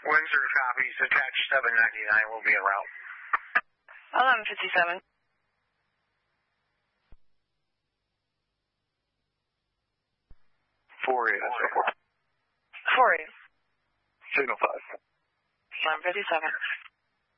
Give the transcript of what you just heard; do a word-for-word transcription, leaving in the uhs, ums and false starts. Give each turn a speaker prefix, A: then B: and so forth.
A: Windsor copies, attached seven ninety-nine will be en route.
B: eleven fifty-seven.
C: four eight, so four.
B: four eight.
C: Signal five.
B: eleven fifty-seven.